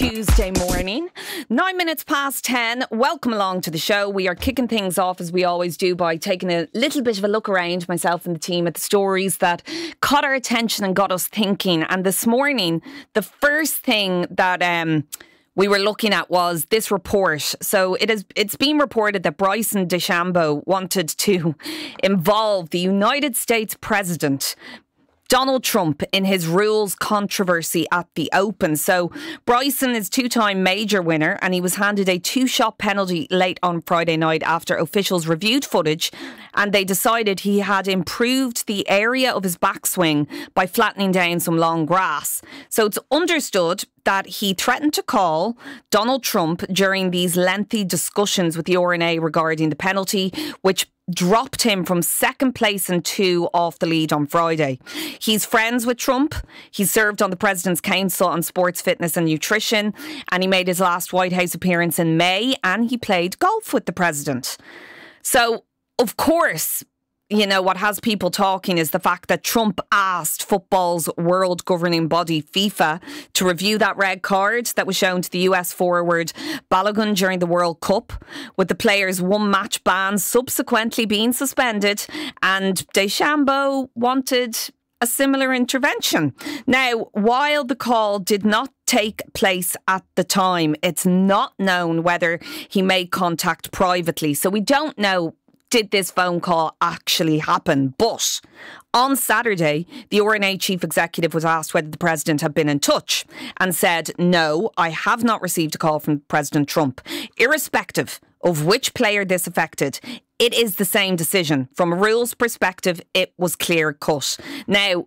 Tuesday morning, 9 minutes past 10. Welcome along to the show. We are kicking things off as we always do by taking a little bit of a look around, myself and the team, at the stories that caught our attention and got us thinking. And this morning, the first thing that we were looking at was this report. So it's been reported that Bryson DeChambeau wanted to involve the United States President Donald Trump in his rules controversy at the Open. So Bryson is two-time major winner, and he was handed a two-shot penalty late on Friday night after officials reviewed footage and they decided he had improved the area of his backswing by flattening down some long grass. So it's understood that he threatened to call Donald Trump during these lengthy discussions with the R&A regarding the penalty, which dropped him from second place and 2 off the lead on Friday. He's friends with Trump. He served on the President's Council on Sports, Fitness and Nutrition, and he made his last White House appearance in May, and he played golf with the President. So, of course, you know, what has people talking is the fact that Trump asked football's world governing body, FIFA, to review that red card that was shown to the US forward Balogun during the World Cup, with the player's one-match ban subsequently being suspended, and DeChambeau wanted a similar intervention. Now, while the call did not take place at the time, it's not known whether he made contact privately. So we don't know, did this phone call actually happen? But on Saturday, the R&A chief executive was asked whether the president had been in touch and said, "No, I have not received a call from President Trump. Irrespective of which player this affected, it is the same decision. From a rules perspective, it was clear cut." Now,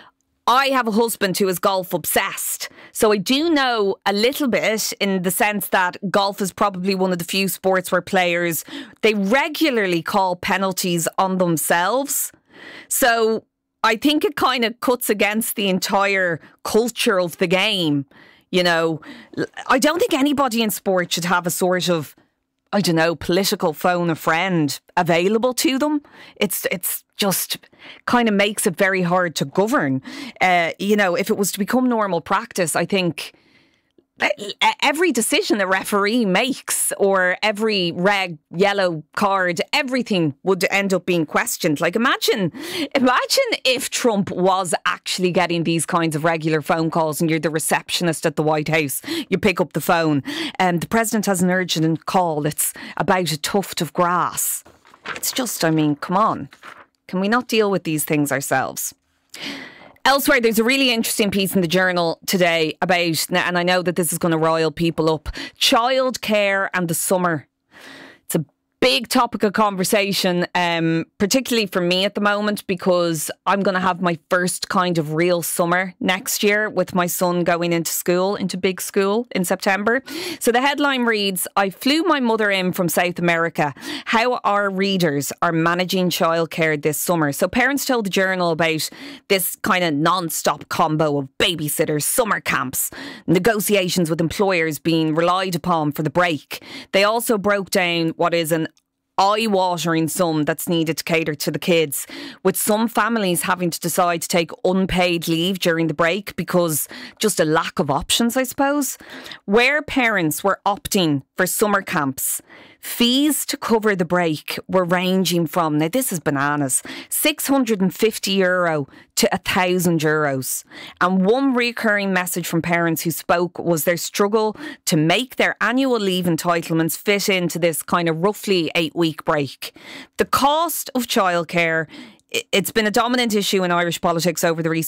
I have a husband who is golf obsessed, so I do know a little bit in the sense that golf is probably one of the few sports where players, they regularly call penalties on themselves. So I think it kind of cuts against the entire culture of the game. You know, I don't think anybody in sport should have a sort of, I don't know, political phone a friend available to them. It's just kind of makes it very hard to govern. You know, if it was to become normal practice, I think every decision a referee makes, or every red, yellow card, everything would end up being questioned. Like, imagine if Trump was actually getting these kinds of regular phone calls and you're the receptionist at the White House. You pick up the phone and the president has an urgent call. It's about a tuft of grass. It's just, I mean, come on. Can we not deal with these things ourselves? Elsewhere, there's a really interesting piece in the Journal today about, and I know that this is going to rile people up, childcare and the summer. It's a big topic of conversation, particularly for me at the moment, because I'm going to have my first kind of real summer next year with my son going into school, into big school in September. So the headline reads, "I flew my mother in from South America. How our readers are managing childcare this summer." So parents told the Journal about this kind of non-stop combo of babysitters, summer camps, negotiations with employers being relied upon for the break. They also broke down what is an eye-watering sum that's needed to cater to the kids, with some families having to decide to take unpaid leave during the break because just a lack of options, I suppose. Where parents were opting for summer camps, fees to cover the break were ranging from, now this is bananas, €650 to €1,000. And one recurring message from parents who spoke was their struggle to make their annual leave entitlements fit into this kind of roughly 8-week break. The cost of childcare, it's been a dominant issue in Irish politics over the recent